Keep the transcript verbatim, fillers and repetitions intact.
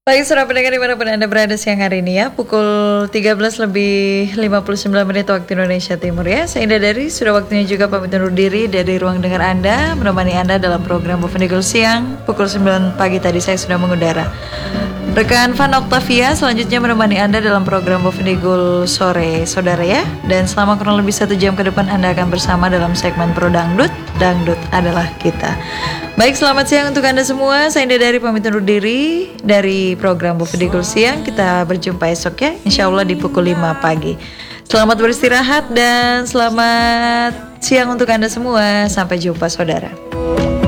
Baik, saudara pendengar dimanapun Anda berada siang hari ini ya, pukul tiga belas lebih lima puluh sembilan menit waktu Indonesia Timur ya. Saya Indah Dari, sudah waktunya juga pamit undur diri dari ruang dengar Anda, menemani Anda dalam program Bovendigul Siang. Pukul sembilan pagi tadi saya sudah mengudara. Rekan Van Octavia selanjutnya menemani Anda dalam program Bovendigul Sore, saudara ya. Dan selama kurang lebih satu jam ke depan Anda akan bersama dalam segmen Pro Dangdut, Dangdut adalah kita. Baik, selamat siang untuk Anda semua. Saya Indah Dari pamit undur diri dari program Bovendigul Siang. Kita berjumpa esok ya, insya Allah di pukul lima pagi. Selamat beristirahat dan selamat siang untuk Anda semua. Sampai jumpa saudara.